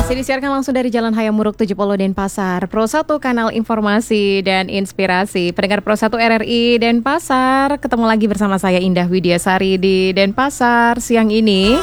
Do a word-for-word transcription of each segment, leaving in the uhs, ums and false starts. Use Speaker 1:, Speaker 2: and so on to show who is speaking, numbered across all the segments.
Speaker 1: Masih disiarkan langsung dari Jalan Hayam Muruk tujuh puluh Denpasar, Pro satu Kanal Informasi dan Inspirasi. Pendengar Pro satu R R I Denpasar, ketemu lagi bersama saya Indah Widiasari di Denpasar siang ini.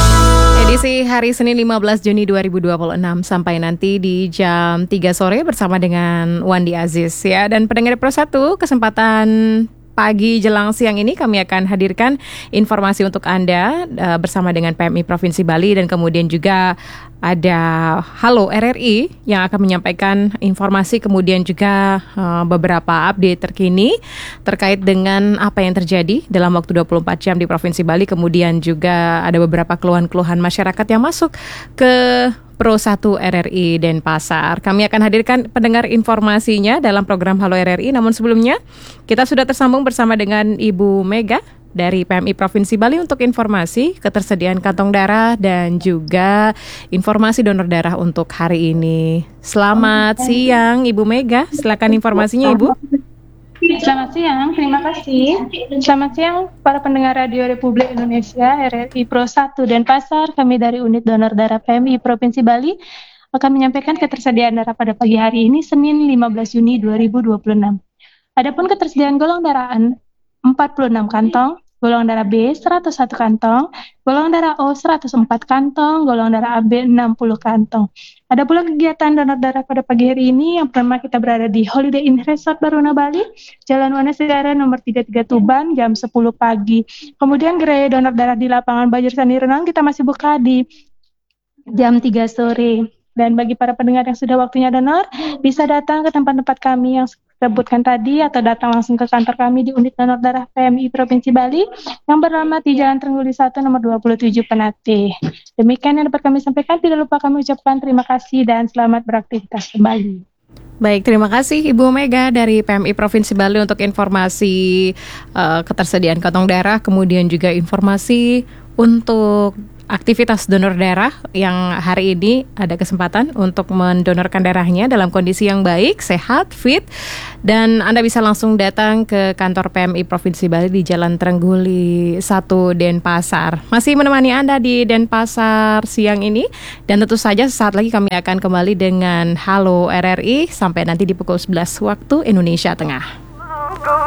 Speaker 1: Edisi hari Senin lima belas Juni dua ribu dua puluh enam sampai nanti di jam tiga sore bersama dengan Wandi Aziz ya. Dan pendengar Pro satu, kesempatan pagi jelang siang ini kami akan hadirkan informasi untuk Anda uh, bersama dengan P M I Provinsi Bali, dan kemudian juga ada Halo R R I yang akan menyampaikan informasi, kemudian juga uh, beberapa update terkini terkait dengan apa yang terjadi dalam waktu dua puluh empat jam di Provinsi Bali. Kemudian juga ada beberapa keluhan-keluhan masyarakat yang masuk ke Pro satu R R I Denpasar. Kami akan hadirkan pendengar informasinya dalam program Halo R R I. Namun sebelumnya kita sudah tersambung bersama dengan Ibu Mega dari P M I Provinsi Bali untuk informasi ketersediaan kantong darah dan juga informasi donor darah untuk hari ini. Selamat siang Ibu Mega, silakan informasinya Ibu.
Speaker 2: Selamat siang, terima kasih. Selamat siang para pendengar Radio Republik Indonesia R R I Pro satu Denpasar. Kami dari Unit Donor Darah P M I Provinsi Bali akan menyampaikan ketersediaan darah pada pagi hari ini Senin lima belas Juni dua ribu dua puluh enam. Adapun ketersediaan golongan darah empat puluh enam kantong, golongan darah B seratus satu kantong, golongan darah O seratus empat kantong, golongan darah A B enam puluh kantong. Ada pula kegiatan donor darah pada pagi hari ini. Yang pertama, kita berada di Holiday Inn Resort Baruna Bali, Jalan Wanasegara nomor tiga puluh tiga Tuban, jam sepuluh pagi. Kemudian gerai donor darah di lapangan Bajur Sani Renang kita masih buka di jam tiga sore. Dan bagi para pendengar yang sudah waktunya donor, bisa datang ke tempat-tempat kami yang sebutkan tadi, atau datang langsung ke kantor kami di Unit Donor Darah P M I Provinsi Bali yang beralamat di Jalan Trengguli satu nomor dua puluh tujuh Penate. Demikian yang dapat kami sampaikan. Tidak lupa kami ucapkan terima kasih dan selamat beraktivitas kembali.
Speaker 1: Baik, terima kasih Ibu Mega dari P M I Provinsi Bali untuk informasi uh, ketersediaan kantong darah, kemudian juga informasi untuk aktivitas donor darah yang hari ini ada kesempatan untuk mendonorkan darahnya dalam kondisi yang baik, sehat, fit, dan Anda bisa langsung datang ke kantor P M I Provinsi Bali di Jalan Trengguli satu Denpasar. Masih menemani Anda di Denpasar siang ini, dan tentu saja sesaat lagi kami akan kembali dengan Halo R R I sampai nanti di pukul sebelas waktu Indonesia Tengah.